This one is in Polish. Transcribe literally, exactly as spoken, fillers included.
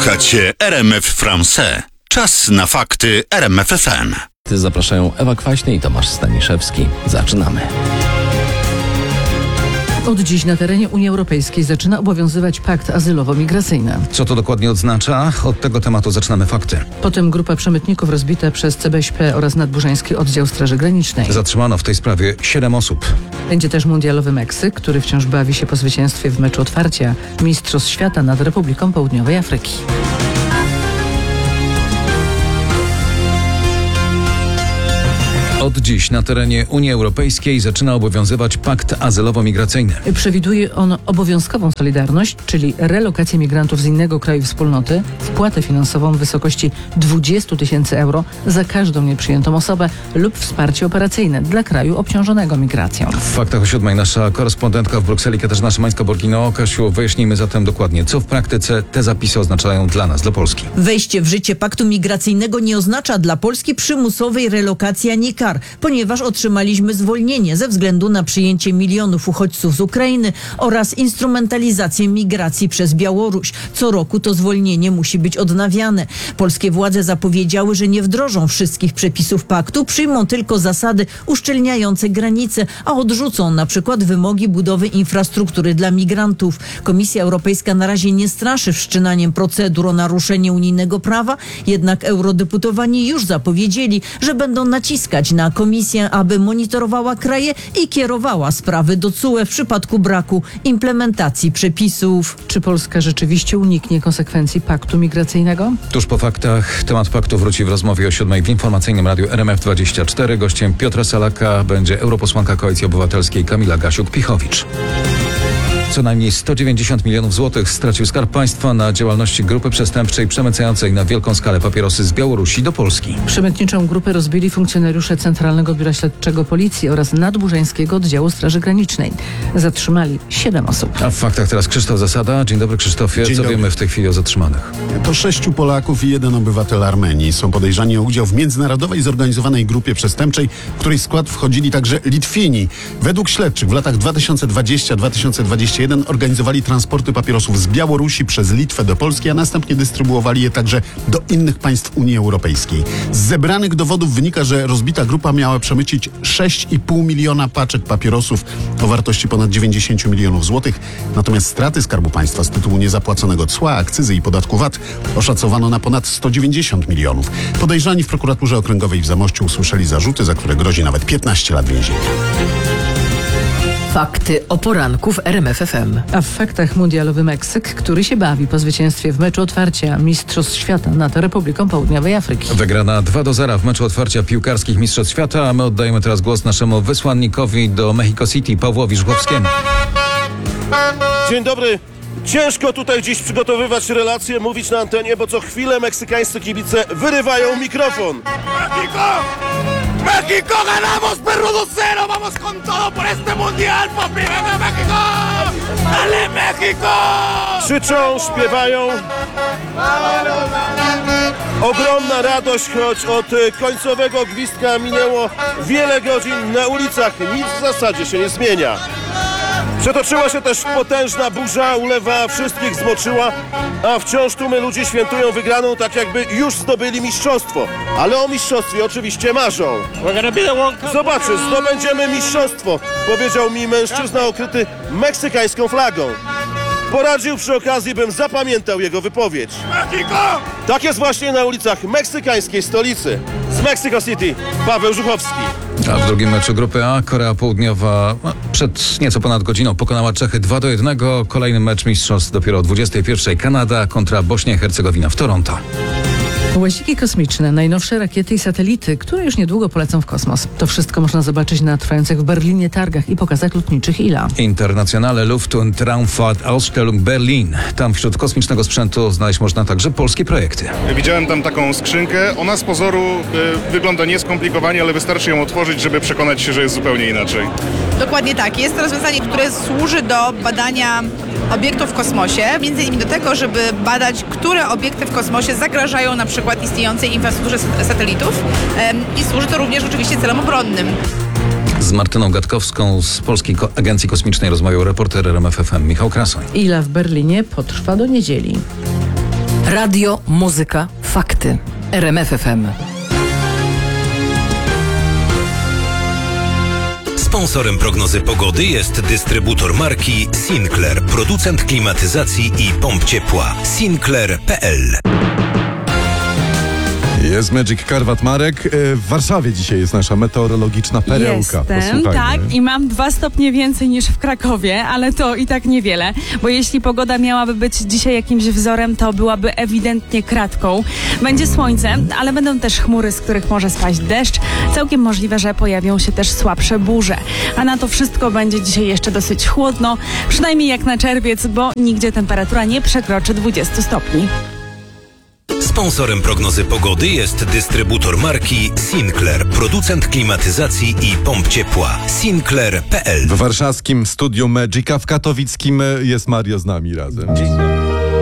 Słuchacie R M F Français. Czas na fakty R M F F M. Zapraszają Ewa Kwaśny i Tomasz Staniszewski. Zaczynamy. Od dziś na terenie Unii Europejskiej zaczyna obowiązywać pakt azylowo-migracyjny. Co to dokładnie oznacza? Od tego tematu zaczynamy fakty. Potem grupa przemytników rozbita przez C B Ś P oraz Nadburzański Oddział Straży Granicznej. Zatrzymano w tej sprawie siedem osób. Będzie też mundialowy Meksyk, który wciąż bawi się po zwycięstwie w meczu otwarcia Mistrzostw Świata nad Republiką Południowej Afryki. Od dziś na terenie Unii Europejskiej zaczyna obowiązywać pakt azylowo-migracyjny. Przewiduje on obowiązkową solidarność, czyli relokację migrantów z innego kraju wspólnoty, wpłatę finansową w wysokości dwadzieścia tysięcy euro za każdą nieprzyjętą osobę lub wsparcie operacyjne dla kraju obciążonego migracją. W faktach o siódmej nasza korespondentka w Brukseli Katarzyna Szymańska-Borgino. Kasiu, wyjaśnijmy zatem dokładnie, co w praktyce te zapisy oznaczają dla nas, dla Polski. Wejście w życie paktu migracyjnego nie oznacza dla Polski przymusowej relokacji ani kar, ponieważ otrzymaliśmy zwolnienie ze względu na przyjęcie milionów uchodźców z Ukrainy oraz instrumentalizację migracji przez Białoruś. Co roku to zwolnienie musi być odnawiane. Polskie władze zapowiedziały, że nie wdrożą wszystkich przepisów paktu, przyjmą tylko zasady uszczelniające granice, a odrzucą na przykład wymogi budowy infrastruktury dla migrantów. Komisja Europejska na razie nie straszy wszczynaniem procedur o naruszenie unijnego prawa, jednak eurodeputowani już zapowiedzieli, że będą naciskać na komisję, aby monitorowała kraje i kierowała sprawy do C U E w przypadku braku implementacji przepisów. Czy Polska rzeczywiście uniknie konsekwencji paktu migracyjnego? Tuż po faktach temat paktu wróci w rozmowie o siódmej w informacyjnym radiu R M F dwadzieścia cztery. Gościem Piotra Salaka będzie europosłanka Koalicji Obywatelskiej Kamila Gasiuk-Pichowicz. Co najmniej sto dziewięćdziesiąt milionów złotych stracił Skarb Państwa na działalności grupy przestępczej przemycającej na wielką skalę papierosy z Białorusi do Polski. Przemytniczą grupę rozbili funkcjonariusze Centralnego Biura Śledczego Policji oraz Nadburzańskiego Oddziału Straży Granicznej. Zatrzymali siedem osób. A w faktach teraz Krzysztof Zasada. Dzień dobry, Krzysztofie. Dzień Co dobry. wiemy w tej chwili o zatrzymanych? To sześciu Polaków i jeden obywatel Armenii. Są podejrzani o udział w międzynarodowej zorganizowanej grupie przestępczej, w której skład wchodzili także Litwini. Według śledczych w latach dwa tysiące dwudziestym do dwa tysiące dwudziestego pierwszego organizowali transporty papierosów z Białorusi przez Litwę do Polski, a następnie dystrybuowali je także do innych państw Unii Europejskiej. Z zebranych dowodów wynika, że rozbita grupa miała przemycić sześć i pół miliona paczek papierosów o wartości ponad dziewięćdziesiąt milionów złotych. Natomiast straty Skarbu Państwa z tytułu niezapłaconego cła, akcyzy i podatku V A T oszacowano na ponad sto dziewięćdziesiąt milionów. Podejrzani w prokuraturze okręgowej w Zamościu usłyszeli zarzuty, za które grozi nawet piętnaście lat więzienia. Fakty o poranku w R M F F M. A w faktach mundialowy Meksyk, który się bawi po zwycięstwie w meczu otwarcia Mistrzostw Świata nad Republiką Południowej Afryki. Wygrana dwa do zera w meczu otwarcia piłkarskich Mistrzostw Świata, a my oddajemy teraz głos naszemu wysłannikowi do Mexico City, Pawłowi Żuchowskiemu. Dzień dobry. Ciężko tutaj dziś przygotowywać relacje, mówić na antenie, bo co chwilę meksykańscy kibice wyrywają mikrofon. México! México, ganamos, perro, dos cero, vamos con todo por este mundial, papi, venga México! Dale México! Krzyczą, śpiewają. Ogromna radość, choć od końcowego gwizdka minęło wiele godzin na ulicach. Nic w zasadzie się nie zmienia. Przetoczyła się też potężna burza, ulewa wszystkich zmoczyła, a wciąż tłumy ludzi świętują wygraną, tak jakby już zdobyli mistrzostwo. Ale o mistrzostwie oczywiście marzą. Zobaczy, zdobędziemy mistrzostwo, powiedział mi mężczyzna okryty meksykańską flagą. Poradził przy okazji, bym zapamiętał jego wypowiedź. México! Tak jest właśnie na ulicach meksykańskiej stolicy. Z Mexico City, Paweł Żuchowski. A w drugim meczu grupy A Korea Południowa przed nieco ponad godziną pokonała Czechy dwa do jednego. Kolejny mecz mistrzostw dopiero o dwudziestej pierwszej. Kanada kontra Bośnia i Hercegowina w Toronto. Łaziki kosmiczne, najnowsze rakiety i satelity, które już niedługo polecą w kosmos. To wszystko można zobaczyć na trwających w Berlinie targach i pokazach lotniczych I L A. Internationale Luft- und Raumfahrt-Ausstellung Berlin. Tam wśród kosmicznego sprzętu znaleźć można także polskie projekty. Widziałem tam taką skrzynkę. Ona z pozoru y, wygląda nieskomplikowanie, ale wystarczy ją otworzyć, żeby przekonać się, że jest zupełnie inaczej. Dokładnie tak. Jest to rozwiązanie, które służy do badania obiektów w kosmosie, między innymi do tego, żeby badać, które obiekty w kosmosie zagrażają na przykład istniejącej infrastrukturze satelitów i służy to również oczywiście celom obronnym. Z Martyną Gatkowską z Polskiej Agencji Kosmicznej rozmawiał reporter R M F F M Michał Krasoń. I L A w Berlinie potrwa do niedzieli. Radio, muzyka, fakty. R M F F M. Sponsorem prognozy pogody jest dystrybutor marki Sinclair, producent klimatyzacji i pomp ciepła. Sinclair kropka p l. Jest Magic Karwat Marek. W Warszawie dzisiaj jest nasza meteorologiczna perełka. Jestem, tak, i mam dwa stopnie więcej niż w Krakowie, ale to i tak niewiele, bo jeśli pogoda miałaby być dzisiaj jakimś wzorem, to byłaby ewidentnie kratką. Będzie słońce, ale będą też chmury, z których może spaść deszcz. Całkiem możliwe, że pojawią się też słabsze burze. A na to wszystko będzie dzisiaj jeszcze dosyć chłodno, przynajmniej jak na czerwiec, bo nigdzie temperatura nie przekroczy dwudziestu stopni. Sponsorem prognozy pogody jest dystrybutor marki Sinclair, producent klimatyzacji i pomp ciepła. Sinclair kropka p l. W warszawskim studiu Magica, w katowickim jest Mario z nami razem.